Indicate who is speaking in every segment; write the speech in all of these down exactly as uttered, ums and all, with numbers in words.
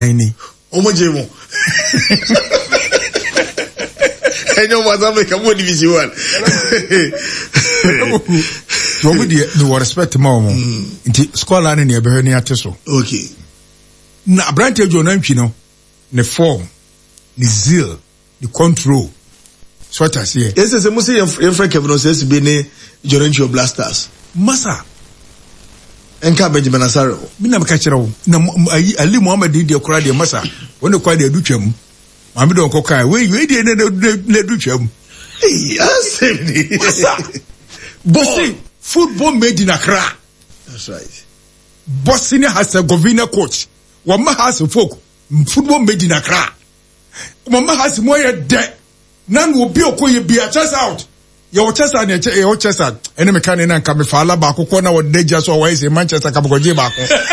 Speaker 1: Any.
Speaker 2: Omojemo. I know what's up. Come on, division one.
Speaker 1: So we do respect more. Inti scholar ni ebe ni ateso.
Speaker 2: Okay.
Speaker 1: Na abrante jo na ntwi no. Ne form, the zeal, the control. So what I say.
Speaker 2: Yes, yes. Mo say your friend Kevin says be ne Jorenchio Blasters.
Speaker 1: Masa.
Speaker 2: Enka Benjamin Asaro.
Speaker 1: Mi na meka kire wo. Na Ali Muhammad di okra de masa. Won kwa de adutwam. Mami don kokai. We we de na adutwam.
Speaker 2: Hey, asem.
Speaker 1: Masa. Bossy football made in Accra.
Speaker 2: That's right.
Speaker 1: Bosnia has a governor coach. Wama has a folk. Football made in Accra. Mama has more debt. None will be okay. Be a chest out. Your chest out, your chest out. Any mechanic and come for Alaba, corner or they just always in Manchester Cabojiba.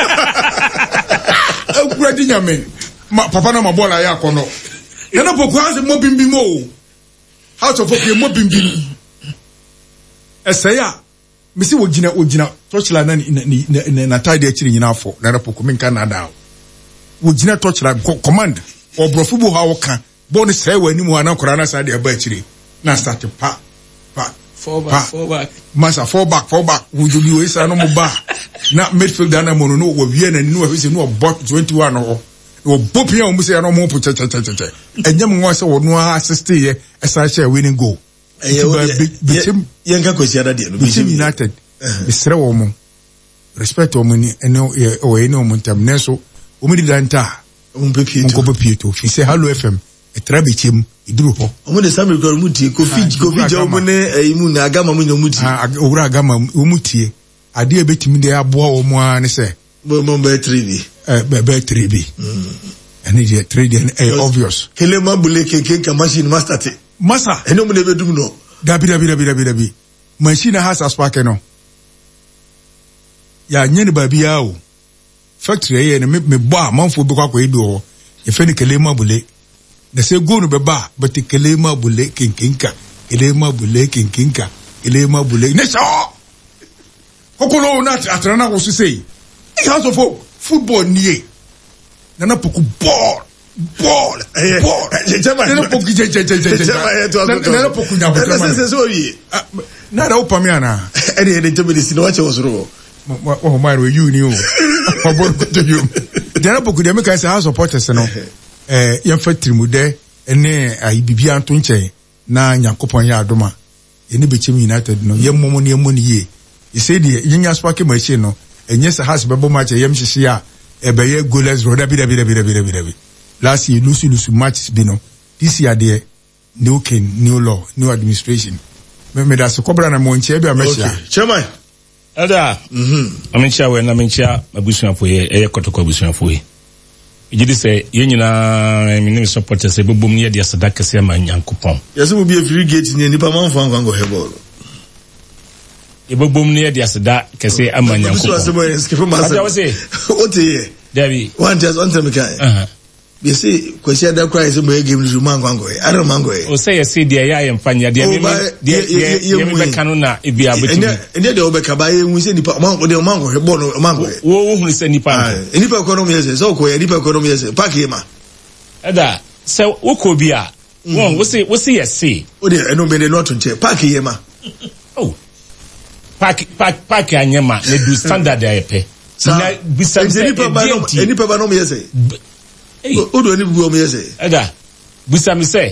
Speaker 1: Oh, great man. Papa no mabola ya kono. Yana pokwaze mo bimbimo. House of okay mo bimbim. Esaya. Misi wogina wogina. Touchla na na na tide achiri nyina afọ. Na poku minka na da. Wogina touchla command. Obrofubu ha woka. Boni say wani mu ana kora na sa de aba achiri. Na start pa pa
Speaker 3: four back four back.
Speaker 1: Masa four back four back. Wuju bi we sa no mo ba. Na midfielder na mo no wo wie na ni no afisi no bot twenty-one ho. Wo bopia o mu say no mo po che che che che. Enyem nwa se wo no assist ye esa share winning goal.
Speaker 2: Yenka kwesi ada de no
Speaker 1: Bichim United. Bisre wo mo. Respect wo mo ni eno o eno mo ntam neso o mo di danta.
Speaker 2: Umpepieto.
Speaker 1: Umpepieto. Fi say Hello F M. Etra bichim iduru ho.
Speaker 2: Omo de Samuel ko mutie Kofi Kofi jo mo ne ayimu na agama mo nyamutie.
Speaker 1: Ah owura agama o mutie. Ade ebetimi de aboa wo mo an se.
Speaker 2: Bo mo be three bi.
Speaker 1: Eh be be three bi. Mm. And it three D and obvious.
Speaker 2: Kelema bule keke ka machine master te.
Speaker 1: Masa.
Speaker 2: Eno mo ne be dum no.
Speaker 1: Dabi dabi dabi dabi dabi. Machine has a spark no. Ya nyene babi ya o. Factory ye ne me me ba manfo be kwa kwa ebi o. E fe ni kelema bule. Na se go no be ba, but kelema bule kinkinka. Kelema bule kinkinka. Kelema bule. Ne so. Kokolo na atrana wo so sei. E house of football nie. Na na poku ball. Ball. Ball. Na poku je je je je. Na poku nya bo.
Speaker 2: Na se so yi.
Speaker 1: Na da opami ana.
Speaker 2: Ene ene tembe si no wache wo soro.
Speaker 1: Oh my we you ni o. Obo to you. Na poku de me kan say house supporters no. Eh yem fatiri mu de ene ai bibia anto nche na Nyankopon ya adoma. Ene Bichim United no yem momo ne yem ni ye. You say the yinya spark machine no. Enye se has bebo match yem hihye a ebeye goalless road dabi dabi dabi dabi dabi. Last year lusu lusu matches bi no. This year there new king, new law, new administration. Me me da so kobra na mo nche bi amehia.
Speaker 2: Chairman.
Speaker 3: Ada. Mhm. Amenchia we na menchia abusuafo ye eye kotoko abusuafo ye. Ejidi se ye nyina me ne supporters e bobom ne ye de asada kese ma Nyankopon.
Speaker 2: Yesi mo bi e free gate ni nipa manfo ango heball.
Speaker 3: E bobom ne ye de asada kese ama Nyankopon.
Speaker 2: So asemo e skip ma.
Speaker 3: Ada wo se.
Speaker 2: Ote ye.
Speaker 3: David.
Speaker 2: One just on them kai.
Speaker 3: Uh-huh.
Speaker 2: Be say kwesi ada cry se mo e game ni mango ango e. Ara mango e.
Speaker 3: O say ye say dia ya ye mfanya dia me dia ye me be kanu na e bia betu.
Speaker 2: Ene de obeka ba ye hu se nipa mango de mango he ball no mango e.
Speaker 3: Wo wo hu se nipa.
Speaker 2: Ah, nipa ko no me se so ko ye nipa ko no me se pack ma.
Speaker 3: Ada se wo ko bia. Won wo say wo say ye say.
Speaker 2: O de eno be de not nche pack ye ma.
Speaker 3: Oh. Pack pack pack anyema ne do standard ya pe. Na bisa se
Speaker 2: nipa ba no nipa ba no me se. O do ni bu o me se.
Speaker 3: Ada bisa mi se.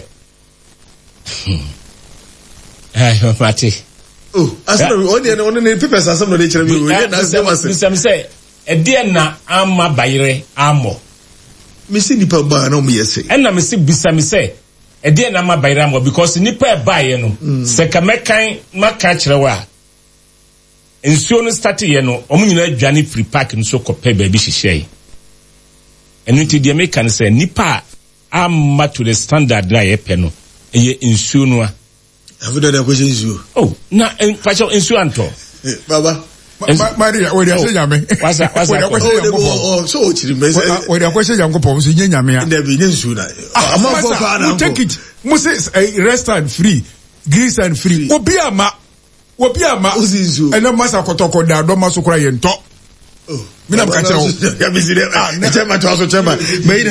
Speaker 3: Eh mate.
Speaker 2: Oh, asem o de no ne papers asem no de kire mi o de na asem asem.
Speaker 3: Bisa mi se e de na ama bayire amo.
Speaker 2: Me se nipa ba no me se.
Speaker 3: E na me se bisa mi se e de na ama bayire amo because nipa e ba ye no se ka mekan maka kire wa. Ensuo no start ye no omu nyina adwane free park no so kope ba bi hihye. Enu ti de make kan say nipa amma to the standard na ye pe no eye ensuo no a
Speaker 2: avuda da question ensuo.
Speaker 3: Oh na pacho ensuo anto
Speaker 2: baba
Speaker 1: Maria we dey say nyame
Speaker 3: wasa wasa
Speaker 2: oh so o chiri me say
Speaker 1: we dey question Nyankopon so nye nyame a
Speaker 2: na bi ensuo na ama for ka na
Speaker 1: take it Moses restaurant free grease and free obi ama obi ama
Speaker 2: ozinzu
Speaker 1: ena masa kotoko da do maso kura ye nto
Speaker 2: oh
Speaker 1: mina mka che o
Speaker 2: ya bizire ah na chema to aso chema